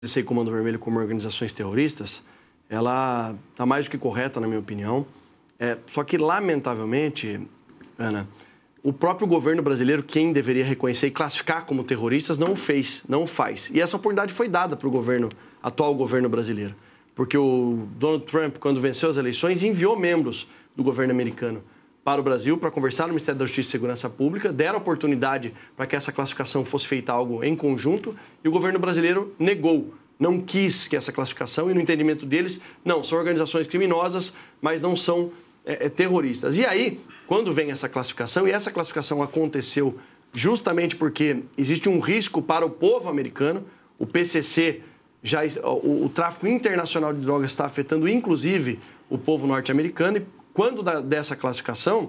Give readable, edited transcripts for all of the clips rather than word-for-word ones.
PCC e Comando Vermelho como organizações terroristas, ela está mais do que correta, na minha opinião. Só que, lamentavelmente, Ana, o próprio governo brasileiro, quem deveria reconhecer e classificar como terroristas, não o fez, não o faz. E essa oportunidade foi dada para o atual governo brasileiro. Porque o Donald Trump, quando venceu as eleições, enviou membros do governo americano para o Brasil para conversar no Ministério da Justiça e Segurança Pública, deram oportunidade para que essa classificação fosse feita algo em conjunto e o governo brasileiro negou, não quis que essa classificação, e no entendimento deles, não, são organizações criminosas, mas não são terroristas. E aí, quando vem essa classificação, e essa classificação aconteceu justamente porque existe um risco para o povo americano, o PCC, o tráfico internacional de drogas está afetando inclusive o povo norte-americano, e quando dessa classificação,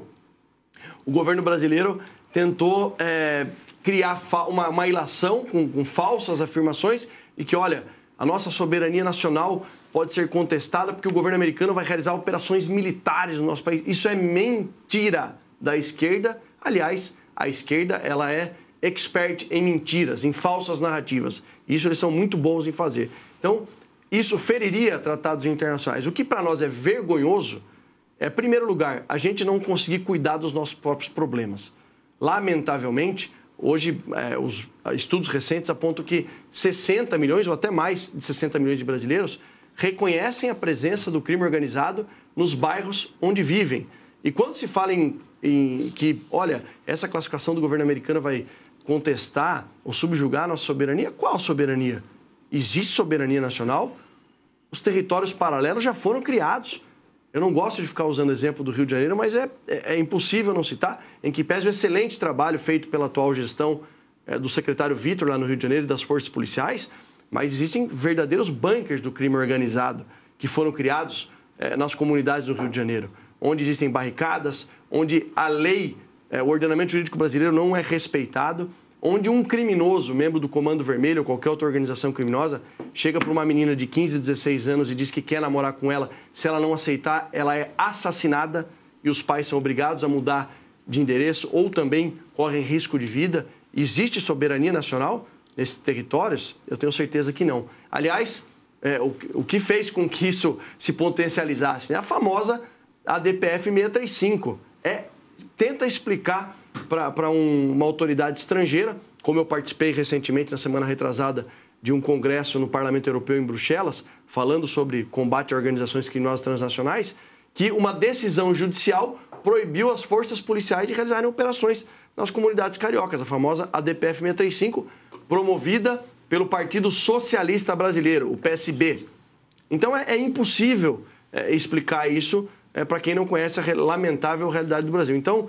o governo brasileiro tentou criar uma ilação com falsas afirmações e que, olha, a nossa soberania nacional pode ser contestada porque o governo americano vai realizar operações militares no nosso país. Isso é mentira da esquerda. Aliás, a esquerda ela é expert em mentiras, em falsas narrativas. Isso eles são muito bons em fazer. Então, isso feriria tratados internacionais. O que para nós é vergonhoso é, em primeiro lugar, a gente não conseguir cuidar dos nossos próprios problemas. Lamentavelmente, hoje, os estudos recentes apontam que 60 milhões, ou até mais de 60 milhões de brasileiros, reconhecem a presença do crime organizado nos bairros onde vivem. E quando se fala em que, olha, essa classificação do governo americano vai contestar ou subjugar a nossa soberania, qual soberania? Existe soberania nacional? Os territórios paralelos já foram criados. Eu não gosto de ficar usando o exemplo do Rio de Janeiro, mas é impossível não citar, em que pese o excelente trabalho feito pela atual gestão do secretário Vitor lá no Rio de Janeiro e das forças policiais, mas existem verdadeiros bunkers do crime organizado que foram criados nas comunidades do Rio de Janeiro, onde existem barricadas, onde a lei, o ordenamento jurídico brasileiro não é respeitado, onde um criminoso, membro do Comando Vermelho ou qualquer outra organização criminosa, chega para uma menina de 15, 16 anos e diz que quer namorar com ela. Se ela não aceitar, ela é assassinada e os pais são obrigados a mudar de endereço ou também correm risco de vida. Existe soberania nacional nesses territórios? Eu tenho certeza que não. Aliás, o que fez com que isso se potencializasse? Né? A famosa ADPF 635. Tenta explicar para uma autoridade estrangeira, como eu participei recentemente, na semana retrasada, de um congresso no Parlamento Europeu em Bruxelas, falando sobre combate a organizações criminosas transnacionais, que uma decisão judicial proibiu as forças policiais de realizarem operações nas comunidades cariocas, a famosa ADPF 635, promovida pelo Partido Socialista Brasileiro, o PSB. Então é impossível explicar isso para quem não conhece a lamentável realidade do Brasil. Então,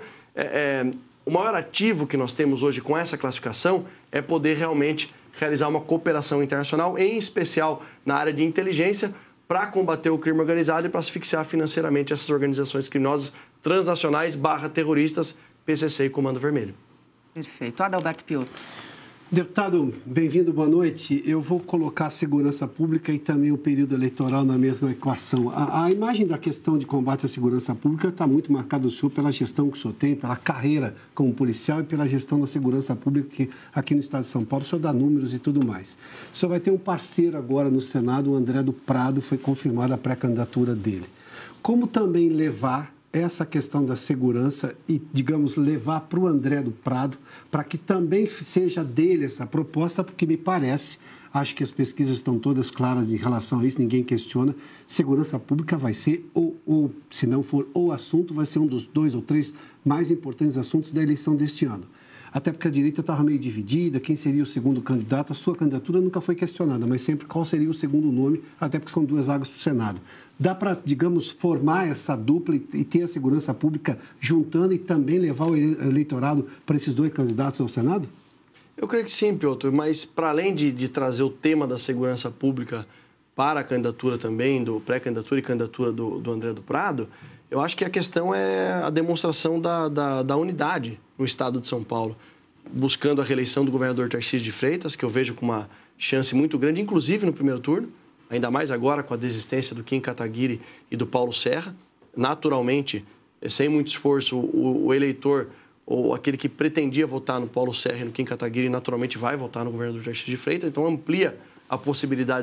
o maior ativo que nós temos hoje com essa classificação é poder realmente realizar uma cooperação internacional, em especial na área de inteligência, para combater o crime organizado e para asfixiar financeiramente essas organizações criminosas transnacionais / terroristas, PCC e Comando Vermelho. Perfeito. Adalberto Piotto. Deputado, bem-vindo, boa noite. Eu vou colocar a segurança pública e também o período eleitoral na mesma equação. A imagem da questão de combate à segurança pública está muito marcada, o senhor, pela gestão que o senhor tem, pela carreira como policial e pela gestão da segurança pública aqui no estado de São Paulo. O senhor dá números e tudo mais. O senhor vai ter um parceiro agora no Senado, o André do Prado, foi confirmada a pré-candidatura dele. Como também levar essa questão da segurança e, digamos, levar para o André do Prado, para que também seja dele essa proposta, porque me parece, acho que as pesquisas estão todas claras em relação a isso, ninguém questiona, segurança pública vai ser, ou se não for o assunto, vai ser um dos 2 ou 3 mais importantes assuntos da eleição deste ano. Até porque a direita estava meio dividida, quem seria o segundo candidato, a sua candidatura nunca foi questionada, mas sempre qual seria o segundo nome, até porque são 2 vagas para o Senado. Dá para, digamos, formar essa dupla e ter a segurança pública juntando e também levar o eleitorado para esses 2 candidatos ao Senado? Eu creio que sim, Piotr, mas para além de trazer o tema da segurança pública para a candidatura também, do pré-candidatura e candidatura do André do Prado, eu acho que a questão é a demonstração da unidade no estado de São Paulo, buscando a reeleição do governador Tarcísio de Freitas, que eu vejo com uma chance muito grande, inclusive no primeiro turno, ainda mais agora com a desistência do Kim Kataguiri e do Paulo Serra. Naturalmente, sem muito esforço, o eleitor ou aquele que pretendia votar no Paulo Serra e no Kim Kataguiri naturalmente vai votar no governador Tarcísio de Freitas, então amplia a possibilidade